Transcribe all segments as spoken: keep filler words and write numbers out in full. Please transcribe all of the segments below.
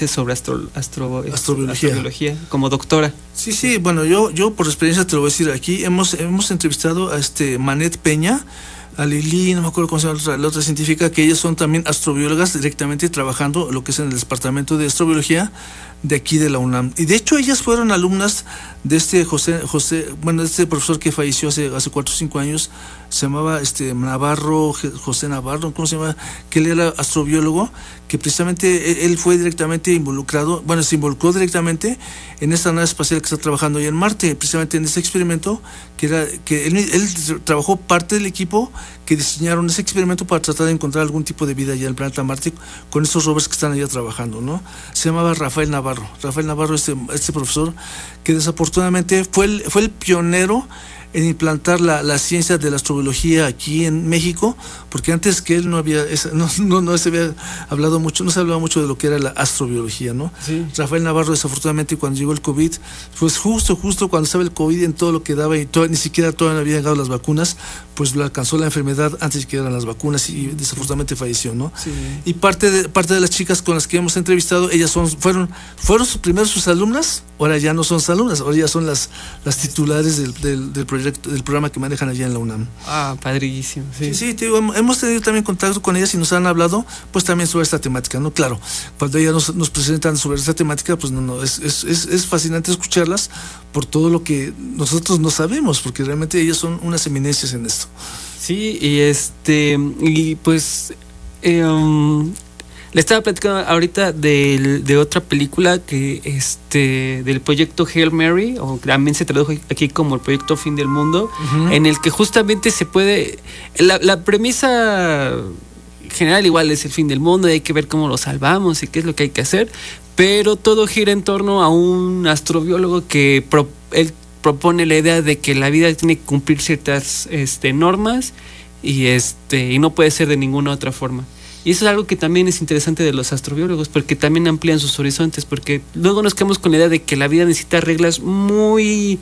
experiencia sobre astro, astro, astrobiología. astrobiología como doctora. Sí, sí, bueno, yo, yo por experiencia te lo voy a decir aquí, hemos, hemos entrevistado a este Manet Peña, a Lili, no me acuerdo cómo se llama la otra, la otra científica, que ellas son también astrobiólogas directamente trabajando lo que es en el departamento de astrobiología de aquí de la UNAM. Y de hecho ellas fueron alumnas de este José, José, bueno, este profesor que falleció hace, hace cuatro o cinco años, se llamaba este Navarro, José Navarro, ¿cómo se llama? Que él era astrobiólogo, que precisamente él fue directamente involucrado, bueno, se involucró directamente en esta nave espacial que está trabajando hoy en Marte, precisamente en ese experimento, que era, que él, él trabajó parte del equipo que diseñaron ese experimento para tratar de encontrar algún tipo de vida allá en el planeta Marte con esos rovers que están allá trabajando, ¿no? Se llamaba Rafael Navarro. Rafael Navarro, este, este profesor, que desafortunadamente fue el, fue el pionero en implantar la, la ciencia de la astrobiología aquí en México, porque antes que él no había, no, no, no se había hablado mucho, no se hablaba mucho de lo que era la astrobiología, ¿no? Sí. Rafael Navarro, desafortunadamente, cuando llegó el COVID, pues justo, justo cuando estaba el COVID en todo lo que daba y todo, ni siquiera todavía habían llegado las vacunas, pues lo alcanzó la enfermedad antes de que llegaran las vacunas y desafortunadamente falleció, ¿no? Sí. Y parte de, parte de las chicas con las que hemos entrevistado, ellas son, fueron, fueron sus, primero sus alumnas, ahora ya no son sus alumnas, ahora ya son las, las titulares del, del, del proyecto del programa que manejan allá en la UNAM. Ah, padrísimo. Sí, sí, sí te digo, hemos tenido también contacto con ellas y nos han hablado, pues también sobre esta temática, ¿no? Claro, cuando ellas nos, nos presentan sobre esta temática, pues no, no, es, es, es, es fascinante escucharlas por todo lo que nosotros no sabemos, porque realmente ellas son unas eminencias en esto. Sí, y este, y pues, eh, um, le estaba platicando ahorita de, de otra película que este del proyecto Hail Mary, o también se tradujo aquí como el proyecto Fin del Mundo, uh-huh. en el que justamente se puede, la, la premisa general igual es el fin del mundo y hay que ver cómo lo salvamos y qué es lo que hay que hacer, pero todo gira en torno a un astrobiólogo que pro, él propone la idea de que la vida tiene que cumplir ciertas este, normas y este y no puede ser de ninguna otra forma. Y eso es algo que también es interesante de los astrobiólogos, porque también amplían sus horizontes, porque luego nos quedamos con la idea de que la vida necesita reglas muy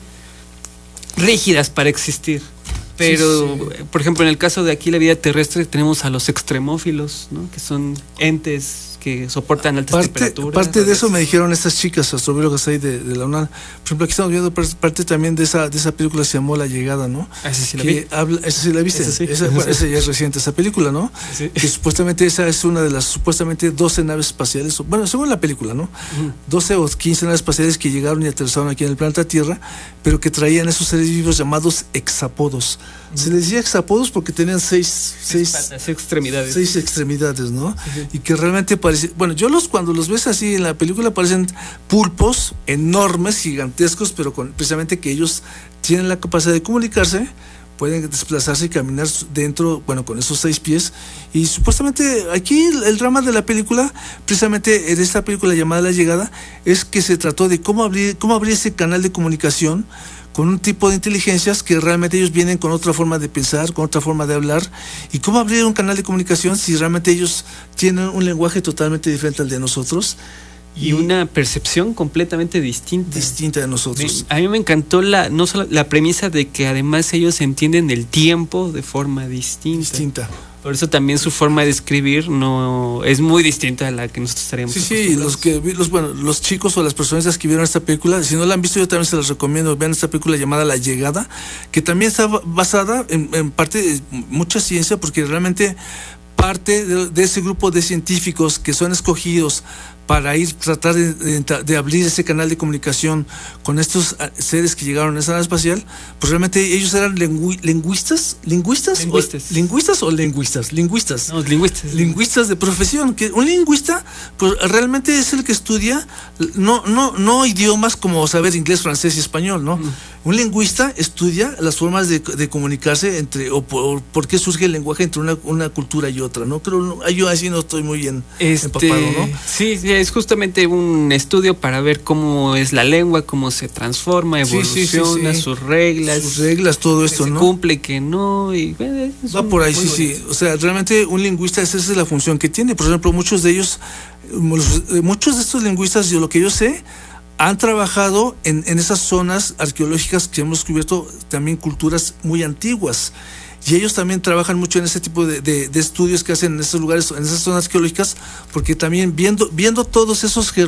rígidas para existir. Pero, sí, sí. por ejemplo, en el caso de aquí la vida terrestre tenemos a los extremófilos, ¿no? Que son entes que soportan altas parte, temperaturas. Parte de eso me dijeron estas chicas astrobiólogas ahí de, de la UNAM. Por ejemplo, aquí estamos viendo parte también de esa de esa película que se llamó La Llegada, ¿no? Ah, esa sí la que vi. Habla, esa sí la viste. Esa, sí. esa, bueno, esa ya es reciente, esa película, ¿no? Sí. Que supuestamente esa es una de las supuestamente doce naves espaciales, bueno, según la película, ¿no? Uh-huh. doce o quince naves espaciales que llegaron y aterrizaron aquí en el planeta Tierra, pero que traían esos seres vivos llamados hexapodos. Uh-huh. Se les decía hexapodos porque tenían seis, seis, seis, patas, seis extremidades. Seis extremidades, ¿no? Uh-huh. Y que realmente parecía, bueno, yo los cuando los ves así en la película parecen pulpos enormes, gigantescos, pero con, precisamente que ellos tienen la capacidad de comunicarse, pueden desplazarse y caminar dentro, bueno, con esos seis pies. Y supuestamente aquí el, el drama de la película, precisamente en esta película llamada La Llegada, es que se trató de cómo abrir, cómo abrir ese canal de comunicación con un tipo de inteligencias que realmente ellos vienen con otra forma de pensar, con otra forma de hablar, y cómo abrir un canal de comunicación si realmente ellos tienen un lenguaje totalmente diferente al de nosotros. Y, y una percepción completamente distinta. Distinta de nosotros. Me, a mí me encantó la, no solo la premisa de que además ellos entienden el tiempo de forma distinta. Distinta. Por eso también su forma de escribir no es muy distinta a la que nosotros estaríamos. Sí, sí, los que los bueno, los chicos o las personas que vieron esta película, si no la han visto, yo también se las recomiendo. Vean esta película llamada La Llegada, que también está basada en, en parte de mucha ciencia, porque realmente parte de, de ese grupo de científicos que son escogidos para ir tratar de, de, de abrir ese canal de comunicación con estos seres que llegaron a esa nave espacial, pues realmente ellos eran lingüi, lingüistas, lingüistas, lingüistas. O, lingüistas o lingüistas, lingüistas, no, lingüistas, lingüistas de profesión. Que un lingüista, pues realmente es el que estudia no, no, no idiomas como saber inglés, francés y español, ¿no? Mm. Un lingüista estudia las formas de, de comunicarse entre o por, por qué surge el lenguaje entre una, una cultura y otra, ¿no? Pero yo así no estoy muy bien este, empapado, ¿no? Sí, sí, es justamente un estudio para ver cómo es la lengua, cómo se transforma, evoluciona, sí, sí, sí, sí. sus reglas, sus reglas, todo esto, que ¿no? Se cumple, que no, y bueno, va por ahí, sí, bonito. Sí. O sea, realmente un lingüista esa es la función que tiene. Por ejemplo, muchos de ellos, muchos de estos lingüistas, yo lo que yo sé, han trabajado en, en esas zonas arqueológicas que hemos descubierto también culturas muy antiguas. Y ellos también trabajan mucho en ese tipo de, de, de estudios que hacen en esos lugares, en esas zonas arqueológicas, porque también viendo, viendo todos esos